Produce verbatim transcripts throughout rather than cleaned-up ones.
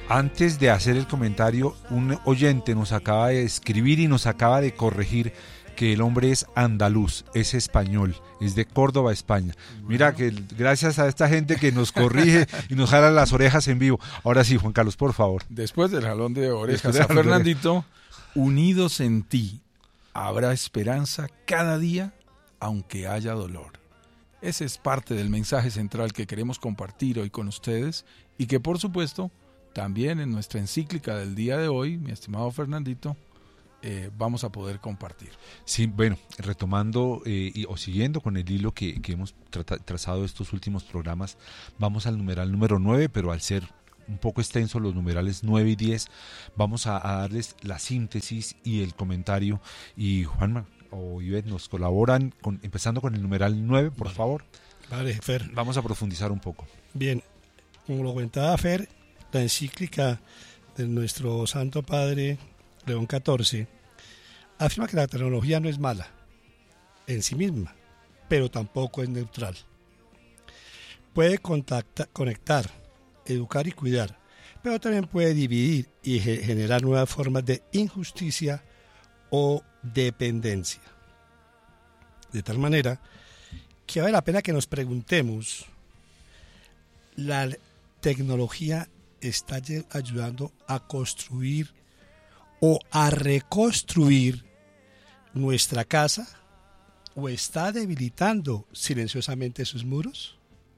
Antes de hacer el comentario, un oyente nos acaba de escribir y nos acaba de corregir que el hombre es andaluz, es español, es de Córdoba, España. Mira que gracias a esta gente que nos corrige y nos jala las orejas en vivo. Ahora sí, Juan Carlos, por favor. Después del jalón de orejas del a jalón de Fernandito, unidos en ti, habrá esperanza cada día, aunque haya dolor. Ese es parte del mensaje central que queremos compartir hoy con ustedes y que, por supuesto, también en nuestra encíclica del día de hoy, mi estimado Fernandito, eh, vamos a poder compartir. Sí, bueno, retomando eh, y, o siguiendo con el hilo que, que hemos tra- trazado estos últimos programas, vamos al numeral número nueve, pero al ser un poco extenso los numerales nueve y diez, vamos a, a darles la síntesis y el comentario. Y Juanma o Ivette nos colaboran, con, empezando con el numeral nueve, por vale. favor. Vale, Fer. Vamos a profundizar un poco. Bien, como lo comentaba Fer, la encíclica de nuestro Santo Padre León catorce afirma que la tecnología no es mala en sí misma, pero tampoco es neutral. Puede contacta, conectar, educar y cuidar, pero también puede dividir y ge- generar nuevas formas de injusticia o dependencia. De tal manera que vale la pena que nos preguntemos, ¿la tecnología está ayudando a construir o a reconstruir nuestra casa o está debilitando silenciosamente sus muros?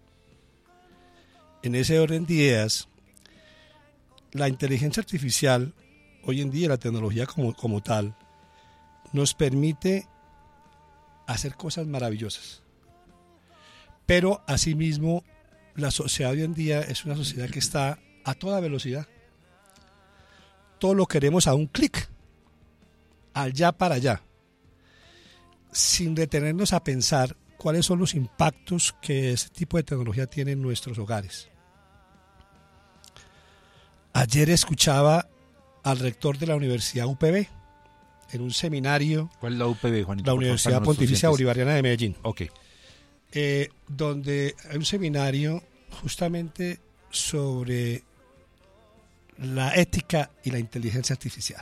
En ese orden de ideas, la inteligencia artificial, hoy en día la tecnología como, como tal, nos permite hacer cosas maravillosas. Pero asimismo, la sociedad hoy en día es una sociedad que está a toda velocidad. Todo lo queremos a un clic, allá para allá, sin detenernos a pensar cuáles son los impactos que ese tipo de tecnología tiene en nuestros hogares. Ayer escuchaba al rector de la Universidad U P B en un seminario. ¿Cuál es la U P B, Juanito? La Universidad Pontificia Bolivariana de Medellín. Ok. Eh, donde hay un seminario justamente sobre la ética y la inteligencia artificial.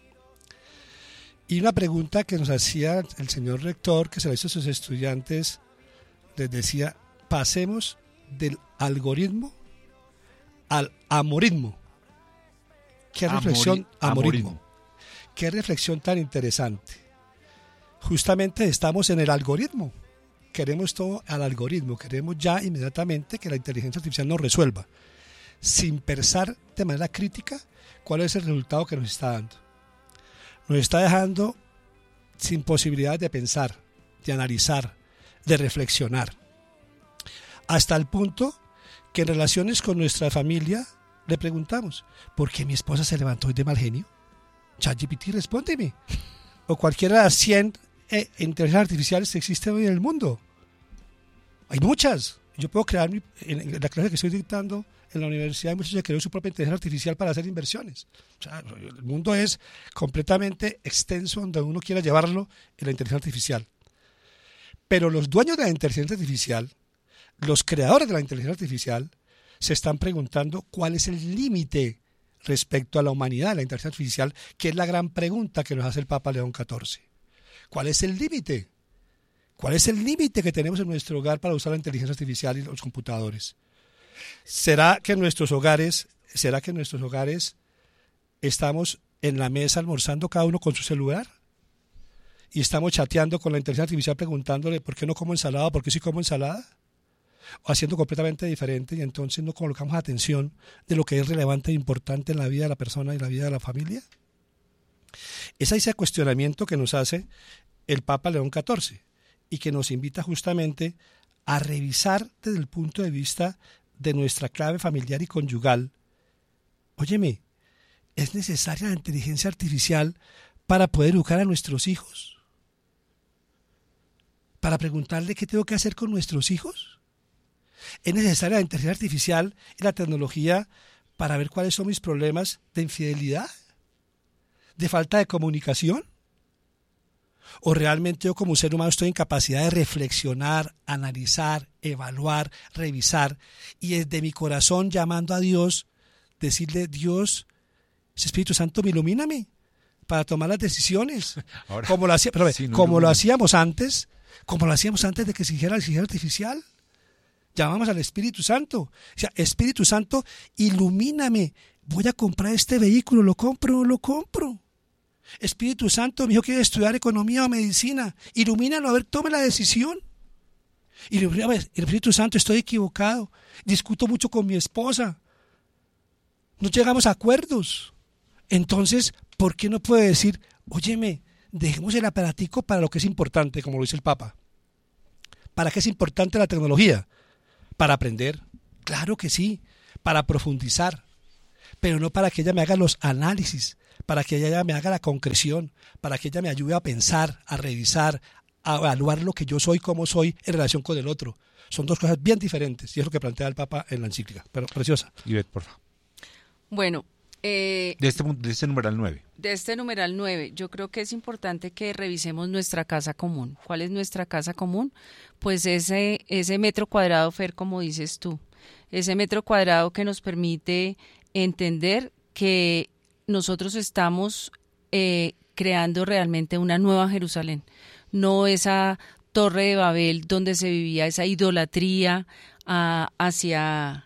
Y una pregunta que nos hacía el señor rector, que se la hizo a sus estudiantes, les decía, pasemos del algoritmo al amorismo. ¿Qué Amori- reflexión? Amorismo. amorismo. Qué reflexión tan interesante. Justamente estamos en el algoritmo. Queremos todo al algoritmo, queremos ya inmediatamente que la inteligencia artificial nos resuelva, sin pensar de manera crítica cuál es el resultado que nos está dando. Nos está dejando sin posibilidad de pensar, de analizar, de reflexionar. Hasta el punto que en relaciones con nuestra familia le preguntamos, ¿por qué mi esposa se levantó hoy de mal genio? ChatGPT, respóndeme. O cualquiera de las cien eh, inteligencias artificiales que existen hoy en el mundo. Hay muchas. Yo puedo crear, mi, en la clase que estoy dictando en la universidad, hay muchos que crean su propia inteligencia artificial para hacer inversiones. O sea, el mundo es completamente extenso donde uno quiera llevarlo en la inteligencia artificial. Pero los dueños de la inteligencia artificial, los creadores de la inteligencia artificial, se están preguntando cuál es el límite respecto a la humanidad de la inteligencia artificial, que es la gran pregunta que nos hace el Papa León catorce. ¿Cuál es el límite? ¿Cuál es el límite que tenemos en nuestro hogar para usar la inteligencia artificial y los computadores? ¿Será que en nuestros hogares, será que en nuestros hogares estamos en la mesa almorzando cada uno con su celular? Y estamos chateando con la inteligencia artificial preguntándole ¿por qué no como ensalada? ¿Por qué sí como ensalada? O haciendo completamente diferente, y entonces no colocamos atención de lo que es relevante e importante en la vida de la persona y la vida de la familia. Es ese cuestionamiento que nos hace el Papa León catorce y que nos invita justamente a revisar desde el punto de vista de nuestra clave familiar y conyugal. Óyeme, ¿es necesaria la inteligencia artificial para poder educar a nuestros hijos? ¿Para preguntarle qué tengo que hacer con nuestros hijos? ¿Es necesaria la inteligencia artificial y la tecnología para ver cuáles son mis problemas de infidelidad? ¿De falta de comunicación? ¿O realmente yo como ser humano estoy en capacidad de reflexionar, analizar, evaluar, revisar y desde mi corazón llamando a Dios decirle, Dios, Espíritu Santo, me ilumíname para tomar las decisiones, Ahora, como, lo, hacía, pero, sí, no como lo hacíamos antes, como lo hacíamos antes de que se hiciera la inteligencia artificial. Llamamos al Espíritu Santo. O sea, Espíritu Santo, ilumíname. Voy a comprar este vehículo, ¿lo compro o no lo compro? Espíritu Santo, mi hijo quiere estudiar economía o medicina. Ilumínalo, a ver, tome la decisión. Y a ver, el Espíritu Santo, estoy equivocado. Discuto mucho con mi esposa. No llegamos a acuerdos. Entonces, ¿por qué no puede decir, óyeme, dejemos el aparatico para lo que es importante, como lo dice el Papa? ¿Para qué es importante la tecnología? Para aprender, claro que sí, para profundizar, pero no para que ella me haga los análisis, para que ella me haga la concreción, para que ella me ayude a pensar, a revisar, a evaluar lo que yo soy, cómo soy en relación con el otro. Son dos cosas bien diferentes y es lo que plantea el Papa en la encíclica. Pero preciosa. Ivette, por favor. Bueno, eh, de, este, de este numeral nueve. De este numeral nueve, yo creo que es importante que revisemos nuestra casa común. ¿Cuál es nuestra casa común? Pues ese, ese metro cuadrado, Fer, como dices tú, ese metro cuadrado que nos permite entender que nosotros estamos eh, creando realmente una nueva Jerusalén, no esa torre de Babel donde se vivía esa idolatría uh, hacia...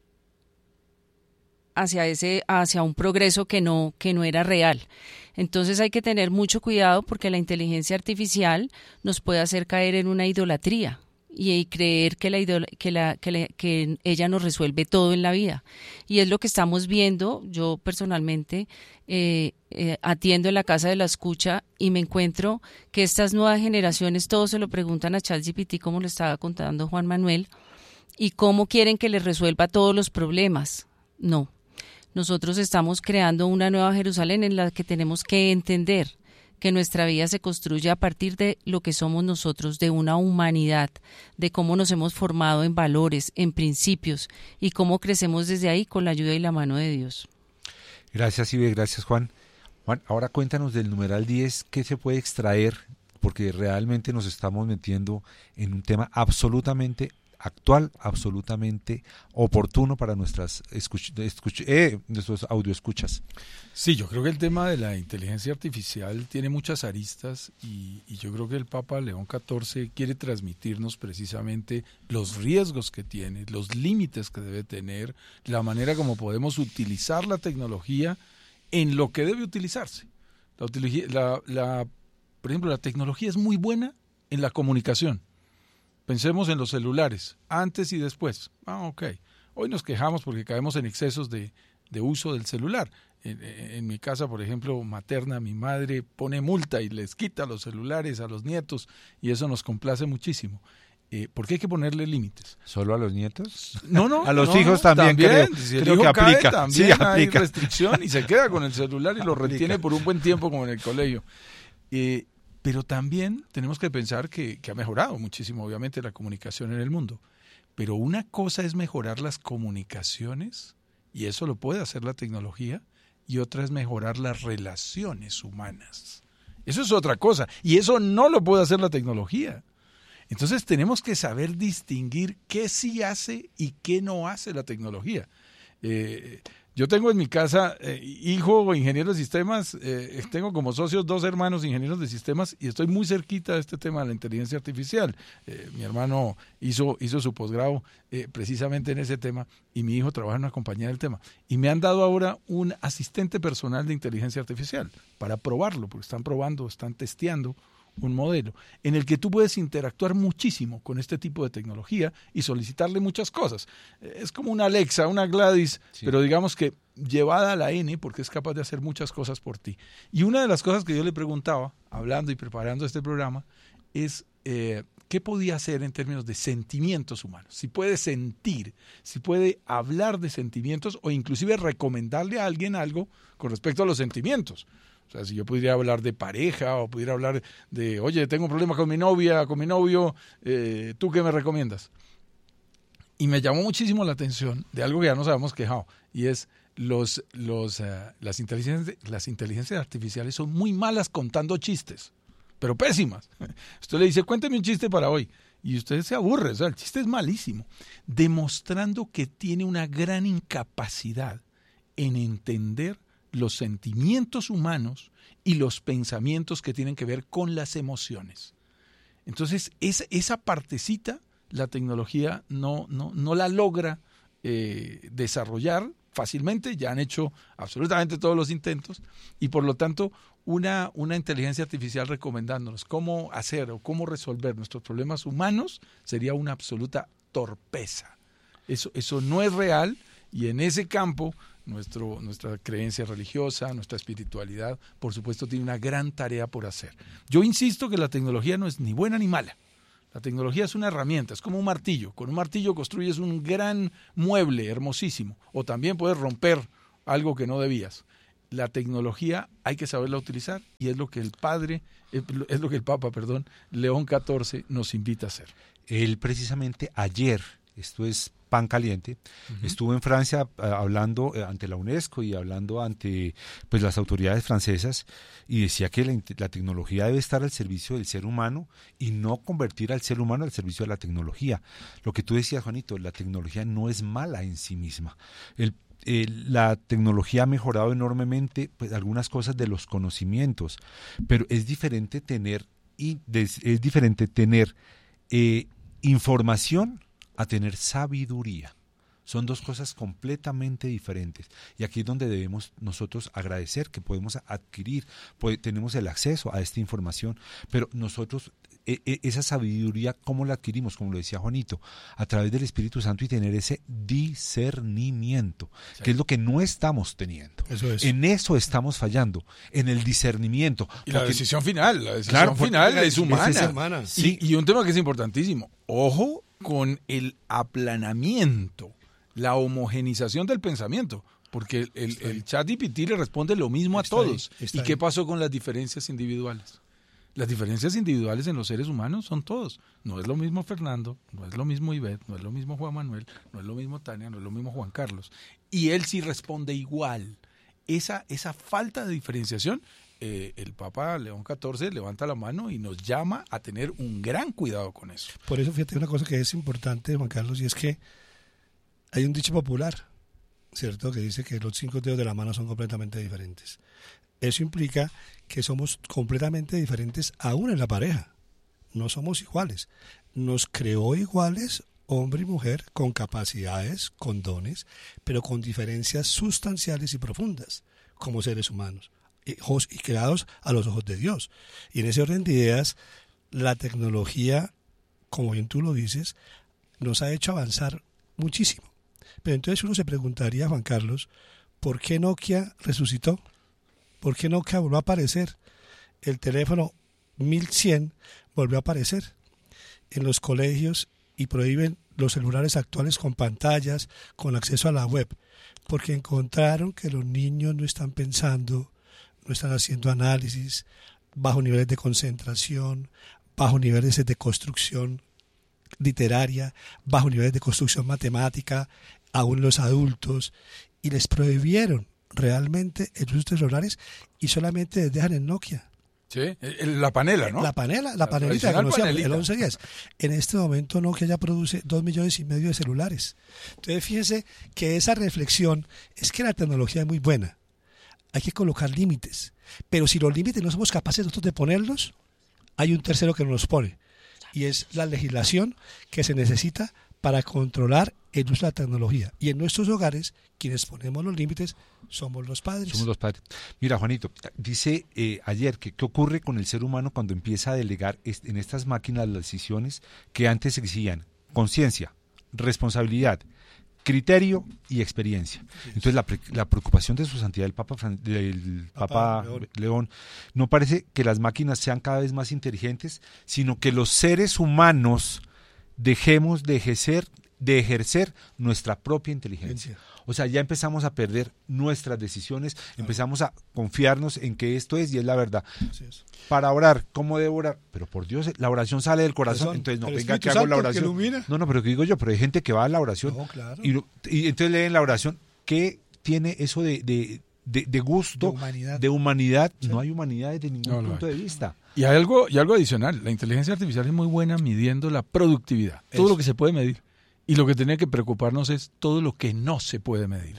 hacia ese hacia un progreso que no que no era real. Entonces hay que tener mucho cuidado porque la inteligencia artificial nos puede hacer caer en una idolatría y, y creer que la, idol, que la que la, que ella nos resuelve todo en la vida. Y es lo que estamos viendo. Yo personalmente eh, eh, atiendo en la Casa de la Escucha y me encuentro que estas nuevas generaciones todos se lo preguntan a ChatGPT, como lo estaba contando Juan Manuel, y cómo quieren que les resuelva todos los problemas. No. Nosotros estamos creando una nueva Jerusalén en la que tenemos que entender que nuestra vida se construye a partir de lo que somos nosotros, de una humanidad, de cómo nos hemos formado en valores, en principios y cómo crecemos desde ahí con la ayuda y la mano de Dios. Gracias, Ivette, gracias, Juan. Juan, ahora cuéntanos del numeral diez, ¿qué se puede extraer? Porque realmente nos estamos metiendo en un tema absolutamente actual, absolutamente oportuno para nuestras escuch- escuch- eh, nuestros audioescuchas. Sí, yo creo que el tema de la inteligencia artificial tiene muchas aristas y, y yo creo que el Papa León catorce quiere transmitirnos precisamente los riesgos que tiene, los límites que debe tener, la manera como podemos utilizar la tecnología en lo que debe utilizarse. La, la, la, por ejemplo, la tecnología es muy buena en la comunicación. Pensemos en los celulares, antes y después. Ah, ok. Hoy nos quejamos porque caemos en excesos de, de uso del celular. En, en mi casa, por ejemplo, materna, mi madre pone multa y les quita los celulares a los nietos y eso nos complace muchísimo. Eh, ¿Por qué hay que ponerle límites? ¿Solo a los nietos? No, no. A los no, hijos también, también creo, si el creo hijo que cae, aplica. También Sí, hay aplica. restricción y se queda con el celular y lo retiene Aplica. por un buen tiempo como en el colegio. Eh, Pero también tenemos que pensar que, que ha mejorado muchísimo, obviamente, la comunicación en el mundo. Pero una cosa es mejorar las comunicaciones, y eso lo puede hacer la tecnología, y otra es mejorar las relaciones humanas. Eso es otra cosa, y eso no lo puede hacer la tecnología. Entonces tenemos que saber distinguir qué sí hace y qué no hace la tecnología. Eh, Yo tengo en mi casa eh, hijo ingeniero de sistemas, eh, tengo como socios dos hermanos ingenieros de sistemas y estoy muy cerquita de este tema de la inteligencia artificial. Eh, mi hermano hizo, hizo su posgrado eh, precisamente en ese tema y mi hijo trabaja en una compañía del tema. Y me han dado ahora un asistente personal de inteligencia artificial para probarlo, porque están probando, están testeando un modelo en el que tú puedes interactuar muchísimo con este tipo de tecnología y solicitarle muchas cosas. Es como una Alexa, una Gladys, sí, pero digamos que llevada a la N porque es capaz de hacer muchas cosas por ti. Y una de las cosas que yo le preguntaba, hablando y preparando este programa, es eh, qué podía hacer en términos de sentimientos humanos. Si puede sentir, si puede hablar de sentimientos o inclusive recomendarle a alguien algo con respecto a los sentimientos. O sea, si yo pudiera hablar de pareja o pudiera hablar de, oye, tengo un problema con mi novia, con mi novio, eh, ¿tú qué me recomiendas? Y me llamó muchísimo la atención de algo que ya nos habíamos quejado, y es los, los, uh, las, inteligencias, las inteligencias artificiales son muy malas contando chistes, pero pésimas. Usted le dice, cuénteme un chiste para hoy, y usted se aburre, o sea, el chiste es malísimo, demostrando que tiene una gran incapacidad en entender los sentimientos humanos y los pensamientos que tienen que ver con las emociones. Entonces, esa, esa partecita, la tecnología no, no, no la logra eh, desarrollar fácilmente. Ya han hecho absolutamente todos los intentos y, por lo tanto, una, una inteligencia artificial recomendándonos cómo hacer o cómo resolver nuestros problemas humanos sería una absoluta torpeza. Eso, eso no es real, y en ese campo nuestro, nuestra creencia religiosa, nuestra espiritualidad, por supuesto, tiene una gran tarea por hacer. Yo insisto que la tecnología no es ni buena ni mala. La tecnología es una herramienta, es como un martillo. Con un martillo construyes un gran mueble hermosísimo, o también puedes romper algo que no debías. La tecnología hay que saberla utilizar, y es lo que el padre, es lo que el Papa, perdón, León catorce nos invita a hacer. Él precisamente ayer, esto es pan caliente, uh-huh. estuvo en Francia uh, hablando uh, ante la UNESCO y hablando ante pues las autoridades francesas, y decía que la, la tecnología debe estar al servicio del ser humano y no convertir al ser humano al servicio de la tecnología. Lo que tú decías, Juanito, la tecnología no es mala en sí misma. El El, la tecnología ha mejorado enormemente pues algunas cosas de los conocimientos, pero es diferente tener y es, es diferente tener eh, información a tener sabiduría. Son dos cosas completamente diferentes, y aquí es donde debemos nosotros agradecer que podemos adquirir, pues, tenemos el acceso a esta información, pero nosotros e, e, esa sabiduría, ¿cómo la adquirimos? Como lo decía Juanito, a través del Espíritu Santo, y tener ese discernimiento, sí. que es lo que no estamos teniendo. Eso es. En eso estamos fallando, en el discernimiento. Y la decisión final, la decisión claro, final es humana. Es humana. Sí. Y, y un tema que es importantísimo, ojo con el aplanamiento, la homogenización del pensamiento, porque el, el, el ChatGPT le responde lo mismo a está todos. Ahí, ¿Y ahí. qué pasó con las diferencias individuales? Las diferencias individuales en los seres humanos son todos. No es lo mismo Fernando, no es lo mismo Ivette, no es lo mismo Juan Manuel, no es lo mismo Tania, no es lo mismo Juan Carlos. Y él sí responde igual. Esa, esa falta de diferenciación, eh, el Papa León catorce levanta la mano y nos llama a tener un gran cuidado con eso. Por eso, fíjate, una cosa que es importante, Juan Carlos, y es que hay un dicho popular, ¿cierto?, que dice que los cinco dedos de la mano son completamente diferentes. Eso implica que somos completamente diferentes aún en la pareja. No somos iguales. Nos creó iguales, hombre y mujer, con capacidades, con dones, pero con diferencias sustanciales y profundas como seres humanos, hijos y creados a los ojos de Dios. Y en ese orden de ideas, la tecnología, como bien tú lo dices, nos ha hecho avanzar muchísimo. Pero entonces uno se preguntaría, Juan Carlos, ¿por qué Nokia resucitó? ¿Por qué Nokia volvió a aparecer? El teléfono mil cien volvió a aparecer en los colegios, y prohíben los celulares actuales con pantallas, con acceso a la web, porque encontraron que los niños no están pensando, no están haciendo análisis, bajo niveles de concentración, bajo niveles de construcción literaria, bajo niveles de construcción matemática, aún los adultos, y les prohibieron realmente el uso de celulares, y solamente les dejan en Nokia. Sí, la panela, ¿no? La panela, la, la panelita que conocíamos, el once diez. En este momento Nokia ya produce dos millones y medio de celulares. Entonces fíjense que esa reflexión es que la tecnología es muy buena. Hay que colocar límites. Pero si los límites no somos capaces nosotros de ponerlos, hay un tercero que nos los pone. Y es la legislación que se necesita para controlar el uso de la tecnología. Y en nuestros hogares, quienes ponemos los límites somos los padres. Somos los padres. Mira, Juanito, dice eh, ayer que qué ocurre con el ser humano cuando empieza a delegar est- en estas máquinas las decisiones que antes exigían conciencia, responsabilidad, criterio y experiencia. Sí, Entonces la, pre- la preocupación de su santidad del Papa, Fran- del Papa, Papa León. León no parece que las máquinas sean cada vez más inteligentes, sino que los seres humanos dejemos de ejercer, de ejercer nuestra propia inteligencia. O sea, ya empezamos a perder nuestras decisiones, claro. empezamos a confiarnos en que esto es y es la verdad. Es. Para orar, ¿cómo debo orar? Pero por Dios, la oración sale del corazón, entonces no, venga que hago la oración. No, no, pero ¿qué digo yo? Pero hay gente que va a la oración no, claro. y, y entonces leen la oración. ¿Qué tiene eso de, de, de, de gusto, de humanidad? De humanidad. Sí. No hay humanidad desde ningún no, punto no de vista. Y hay algo, y algo adicional, la inteligencia artificial es muy buena midiendo la productividad, todo eso. Lo que se puede medir. Y lo que tiene que preocuparnos es todo lo que no se puede medir.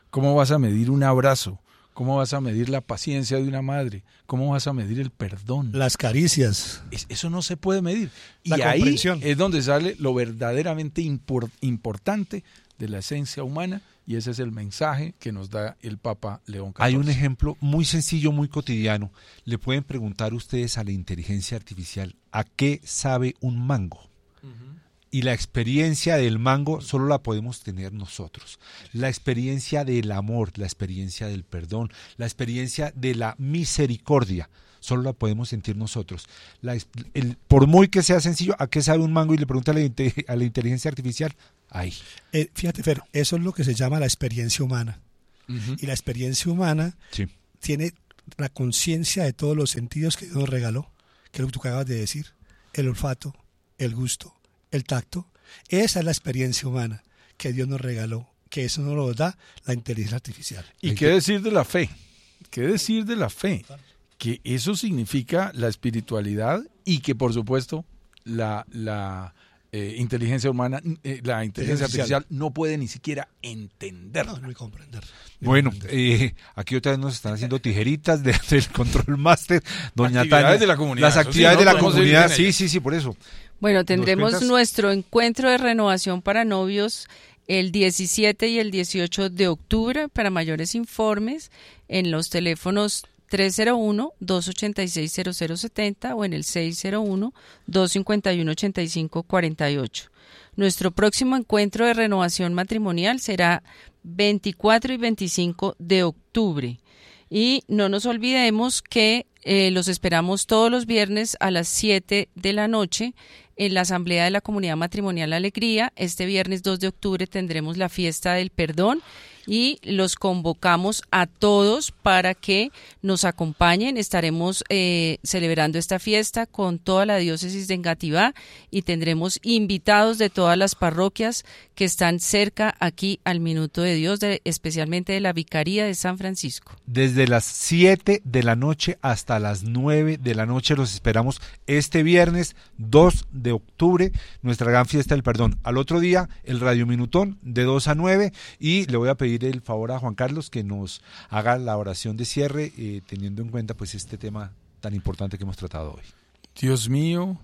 ¿Cómo vas a medir un abrazo? ¿Cómo vas a medir la paciencia de una madre? ¿Cómo vas a medir el perdón? Las caricias. Es, eso no se puede medir. Y La ahí comprensión. es donde sale lo verdaderamente impor, importante de la esencia humana, y ese es el mensaje que nos da el Papa León catorce. Hay un ejemplo muy sencillo, muy cotidiano. Le pueden preguntar ustedes a la inteligencia artificial ¿a qué sabe un mango? Uh-huh. Y la experiencia del mango solo la podemos tener nosotros. La experiencia del amor, la experiencia del perdón, la experiencia de la misericordia, solo la podemos sentir nosotros. La, el, por muy que sea sencillo, ¿a qué sabe un mango? Y le pregunta a la, a la inteligencia artificial, ahí. Eh, fíjate, Fer, eso es lo que se llama la experiencia humana. Uh-huh. Y la experiencia humana sí. tiene la conciencia de todos los sentidos que Dios nos regaló, que es lo que tú acabas de decir, el olfato, el gusto, el tacto. Esa es la experiencia humana que Dios nos regaló, que eso nos lo da la inteligencia artificial. ¿Y qué decir de la fe? ¿Qué decir de la fe? Que eso significa la espiritualidad y que, por supuesto, la, la eh, inteligencia humana, eh, la inteligencia artificial no puede ni siquiera entenderla. No, no comprender. Bueno, eh, aquí otra vez nos están haciendo tijeritas de, del control máster. Doña actividades Tania, de la comunidad. Las actividades sí, no de la comunidad, sí, sí, sí, por eso. Bueno, tendremos nuestro encuentro de renovación para novios el diecisiete y el dieciocho de octubre. Para mayores informes, en los teléfonos tres cero uno, dos ocho seis, cero cero siete cero o en el seis cero uno, dos cinco uno, ocho cinco cuatro ocho. Nuestro próximo encuentro de renovación matrimonial será veinticuatro y veinticinco de octubre. Y no nos olvidemos que eh, los esperamos todos los viernes a las siete de la noche en la Asamblea de la Comunidad Matrimonial Alegría. Este viernes dos de octubre tendremos la fiesta del perdón y los convocamos a todos para que nos acompañen. Estaremos eh, celebrando esta fiesta con toda la diócesis de Engativá y tendremos invitados de todas las parroquias que están cerca aquí al Minuto de Dios, de, especialmente de la Vicaría de San Francisco. Desde las siete de la noche hasta las nueve de la noche los esperamos este viernes dos de octubre, nuestra gran fiesta del perdón. Al otro día, el Radio Minutón de dos a nueve, y le voy a pedir el favor a Juan Carlos que nos haga la oración de cierre, eh, teniendo en cuenta pues este tema tan importante que hemos tratado hoy. Dios mío,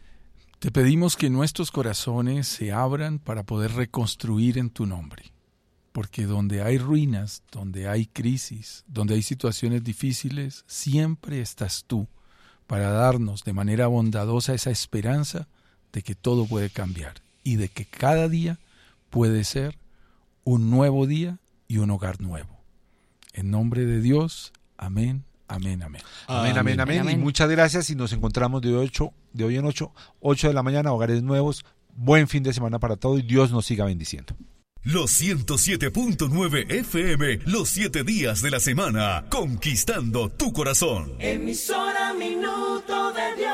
te pedimos que nuestros corazones se abran para poder reconstruir en tu nombre, porque donde hay ruinas, donde hay crisis, donde hay situaciones difíciles, siempre estás tú para darnos de manera bondadosa esa esperanza de que todo puede cambiar y de que cada día puede ser un nuevo día y un hogar nuevo. En nombre de Dios, amén, amén, amén. Amén, amén, amén. amén. Y muchas gracias y nos encontramos de, ocho, de hoy en ocho, ocho de la mañana, Hogares Nuevos. Buen fin de semana para todos y Dios nos siga bendiciendo. Los ciento siete punto nueve F M, los siete días de la semana, conquistando tu corazón. Emisora Minuto de Dios.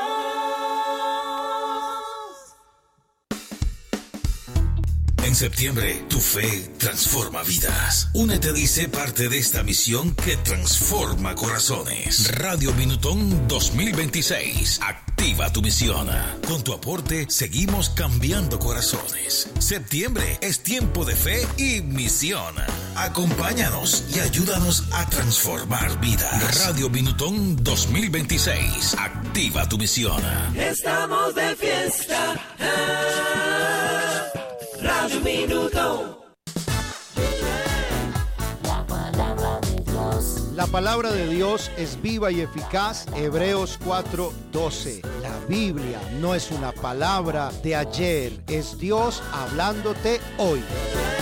En septiembre, tu fe transforma vidas. Únete y sé parte de esta misión que transforma corazones. Radio Minutón dos mil veintiséis. Activa tu misión. Con tu aporte, seguimos cambiando corazones. Septiembre es tiempo de fe y misión. Acompáñanos y ayúdanos a transformar vidas. Radio Minutón dos mil veintiséis. Activa tu misión. Estamos de fiesta. Radio Minuto. La palabra de Dios. La palabra de Dios es viva y eficaz. Hebreos cuatro doce. La Biblia no es una palabra de ayer, es Dios hablándote hoy.